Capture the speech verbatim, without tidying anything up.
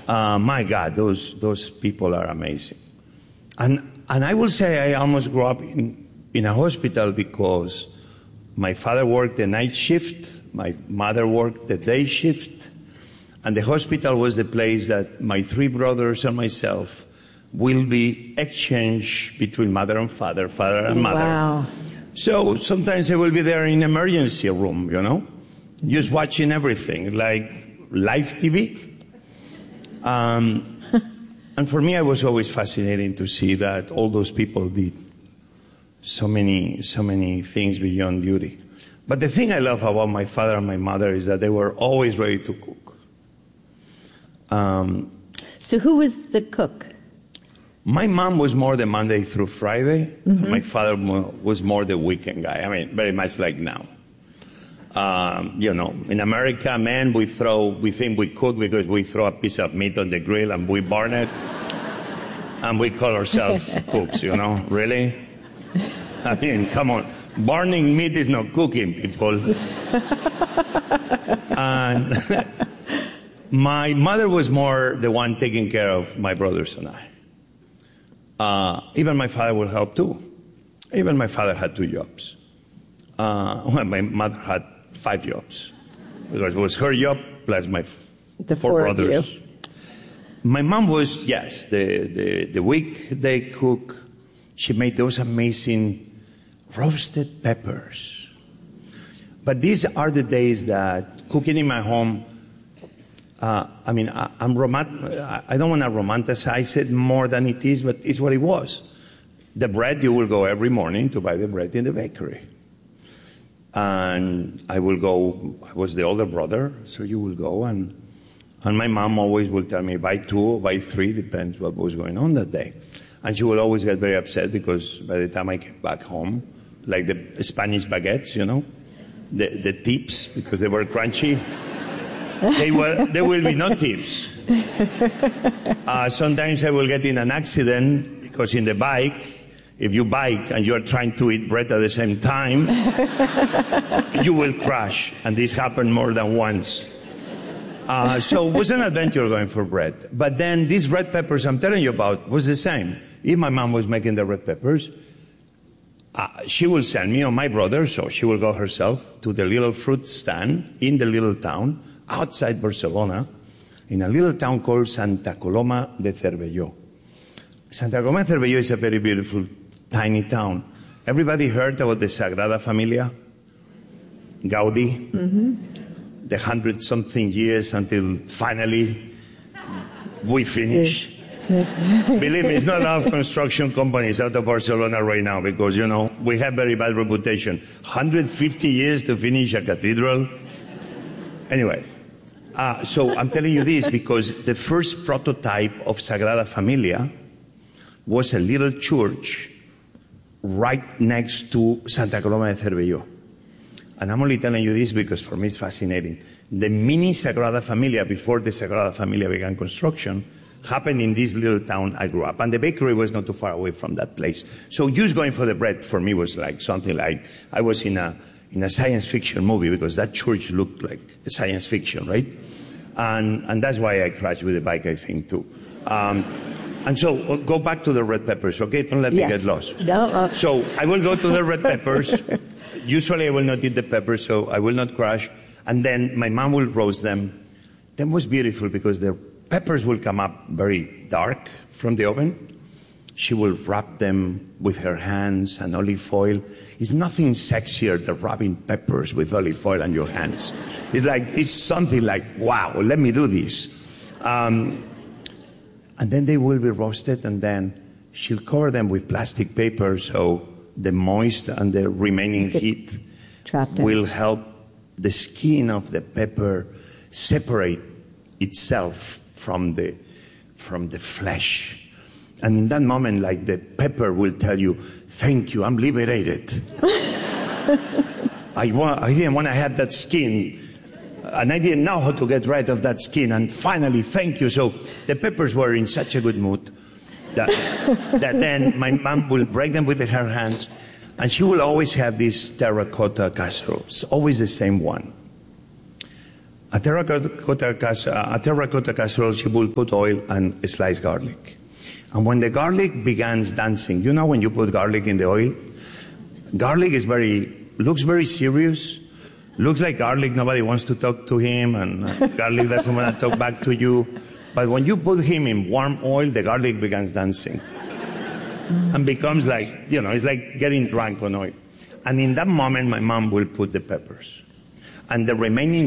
Uh, my God, those those people are amazing. And and I will say I almost grew up in, in a hospital because my father worked the night shift, my mother worked the day shift, and the hospital was the place that my three brothers and myself will be exchanged between mother and father, father and mother. Wow. So sometimes I will be there in emergency room, you know, just watching everything, like live T V. Um, and for me, it was always fascinating to see that all those people did so many, so many things beyond duty. But the thing I love about my father and my mother is that they were always ready to cook. Um, so who was the cook? My mom was more the Monday through Friday. Mm-hmm. And my father was more the weekend guy. I mean, very much like now. Um, you know, in America, man, we throw, we think we cook because we throw a piece of meat on the grill and we burn it. And we call ourselves cooks, you know, really? I mean, come on. Burning meat is not cooking, people. And my mother was more the one taking care of my brothers and I. Uh, even my father would help too. Even my father had two jobs. Uh, well, my mother had five jobs. Because it was her job plus my f- the four, four brothers. You. My mom was, yes, the, the, the weekday cook. She made those amazing roasted peppers. But these are the days that cooking in my home, uh, I mean, I, I'm romant- I don't want to romanticize it more than it is, but it's what it was. The bread, you will go every morning to buy the bread in the bakery. And I will go, I was the older brother, so you will go, and and my mom always will tell me, buy two or buy three, depends what was going on that day. And she will always get very upset because by the time I came back home, like the Spanish baguettes, you know, the, the tips, because they were crunchy, they were, there will be no tips. Uh, sometimes I will get in an accident because in the bike, if you bike and you're trying to eat bread at the same time, you will crash. And this happened more than once. Uh, so it was an adventure going for bread. But then these red peppers I'm telling you about was the same. If my mom was making the red peppers, uh, she will send me or my brother, so she will go herself to the little fruit stand in the little town outside Barcelona, in a little town called Santa Coloma de Cervelló. Santa Coloma de Cervelló is a very beautiful, tiny town. Everybody heard about the Sagrada Familia? Gaudi? Mm-hmm. The hundred-something years until finally we finish. Believe me, it's not a lot of construction companies out of Barcelona right now because, you know, we have very bad reputation. one hundred fifty years to finish a cathedral. Anyway, uh, so I'm telling you this because the first prototype of Sagrada Familia was a little church right next to Santa Coloma de Cervelló. And I'm only telling you this because for me it's fascinating. The mini Sagrada Familia, before the Sagrada Familia began construction, happened in this little town I grew up. And the bakery was not too far away from that place. So just going for the bread for me was like something like, I was in a, in a science fiction movie because that church looked like a science fiction, right? And, and that's why I crashed with the bike, I think, too. Um, And so, uh, go back to the red peppers, okay? Don't let yes. me get lost. No, uh... So, I will go to the red peppers. Usually, I will not eat the peppers, so I will not crash. And then, my mom will roast them. That was beautiful because the peppers will come up very dark from the oven. She will wrap them with her hands and olive oil. It's nothing sexier than wrapping peppers with olive oil on your hands. It's like, it's something like, wow, let me do this. Um, And then they will be roasted, and then she'll cover them with plastic paper so the moist and the remaining heat will help the skin of the pepper separate itself from the from the flesh. And in that moment, like the pepper will tell you, "Thank you, I'm liberated. I want, I didn't want to have that skin." And I didn't know how to get rid of that skin. And finally, thank you. So the peppers were in such a good mood that, that then my mom will break them with her hands. And she will always have this terracotta casserole. It's always the same one. A terracotta, cas- a terracotta casserole, she will put oil and sliced garlic. And when the garlic begins dancing, you know when you put garlic in the oil? Garlic is very, looks very serious. Looks like garlic, nobody wants to talk to him, and uh, garlic doesn't want to talk back to you. But when you put him in warm oil, the garlic begins dancing. And becomes like, you know, it's like getting drunk on oil. And in that moment, my mom will put the peppers. And the remaining